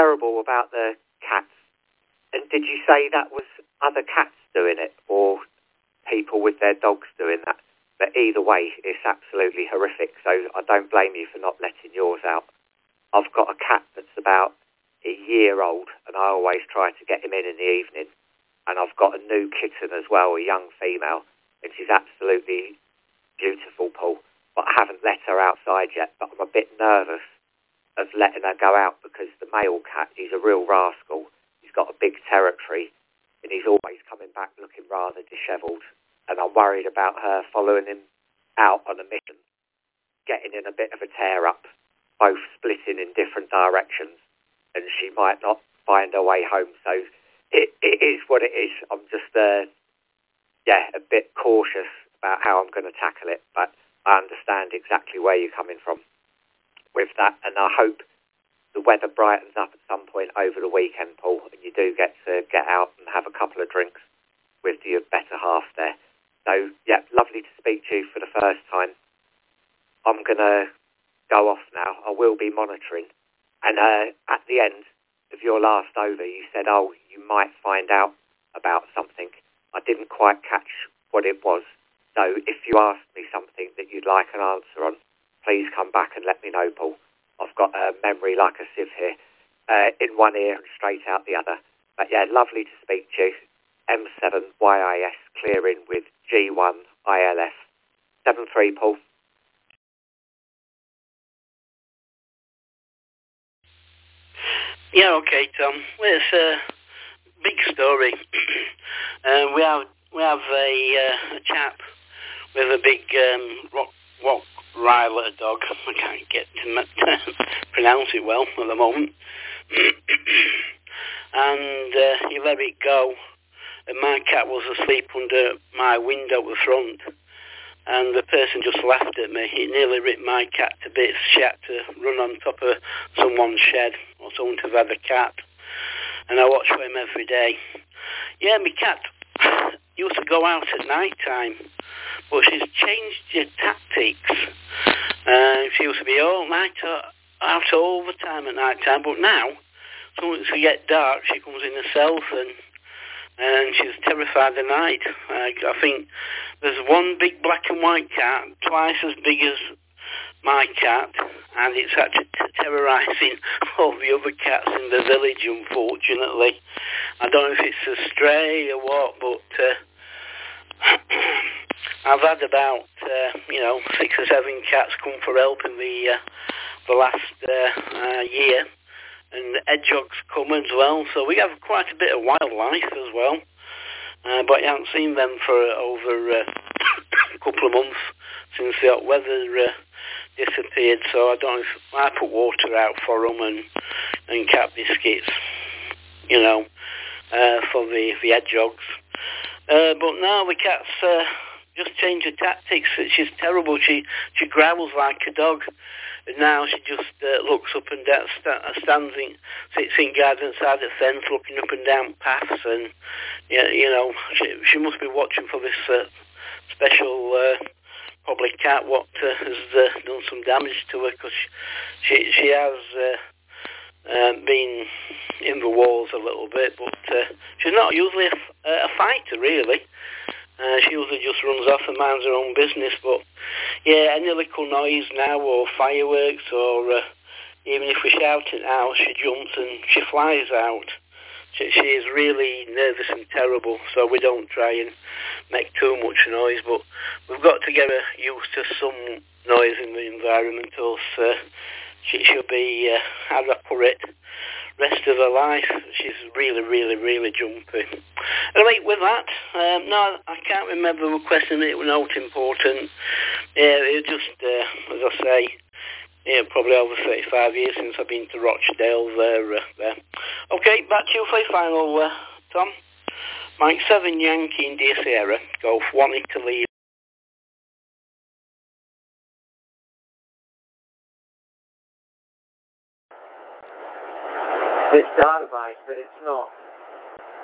terrible about the cats. And did you say that was other cats doing it or people with their dogs doing that? But either way, it's absolutely horrific. So I don't blame you for not letting yours out. I've got a cat that's about a year old, and I always try to get him in the evening. And I've got a new kitten as well, a young female, and she's absolutely beautiful, Paul. But I haven't let her outside yet, but I'm a bit nervous of letting her go out because the male cat, he's a real rascal. He's got a big territory, and he's always coming back looking rather dishevelled. And I'm worried about her following him out on a mission, getting in a bit of a tear-up, both splitting in different directions, and she might not find her way home. So it is what it is. I'm just, a bit cautious about how I'm going to tackle it, but I understand exactly where you're coming from with that, and I hope the weather brightens up at some point over the weekend, Paul, and you do get to get out and have a couple of drinks with your better half there. So, yeah, lovely to speak to you for the first time. I'm going to go off now. I will be monitoring. And at the end of your last over, you said, you might find out about something. I didn't quite catch what it was. So if you ask me something that you'd like an answer on, please come back and let me know, Paul. I've got a memory like a sieve here, in one ear and straight out the other. But yeah, lovely to speak to you. M7YIS clearing with G1ILS. 73, Paul. Yeah, okay, Tom. Well, it's a big story. We have a chap with a big Rottweiler dog. I can't get to pronounce it well at the moment. And he let it go. And my cat was asleep under my window at the front. And the person just laughed at me. He nearly ripped my cat to bits. She had to run on top of someone's shed or someone to have had a cat. And I watch for him every day. Yeah, my cat used to go out at night time, but she's changed her tactics. She used to be all night out all the time at night time, but now, as soon as it gets dark, she comes in herself and she's terrified at night. I think there's one big black and white cat, twice as big as my cat, and it's actually terrorising all the other cats in the village, unfortunately. I don't know if it's a stray or what, but I've had about 6 or 7 cats come for help in the last year, and hedgehogs come as well. So we have quite a bit of wildlife as well, but I haven't seen them for over a couple of months since the hot weather disappeared. So I don't know if I put water out for them and cat biscuits, for the hedgehogs. But now the cat's just changed her tactics. She's terrible. She growls like a dog. And now she just looks up and down, sits in garden side of the fence, looking up and down paths, and she must be watching for this special probably cat what has done some damage to her, because she has been in the walls a little bit, but she's not usually a fighter really. She usually just runs off and minds her own business, but yeah, any little noise now or fireworks or even if we shout it out, she jumps and she flies out. She is really nervous and terrible, so we don't try and make too much noise, but we've got to get her used to some noise in the environment, else she'll be, how do I put it, rest of her life. She's really, really, really jumpy. Anyway, with that, no, I can't remember the question. It was not important. Yeah, it just, as I say, probably over 35 years since I've been to Rochdale there. Okay, back to you for the final, Tom. Mike 7 Yankee India Sierra, Golf 1 Italy. It's dark, mate, but it's not.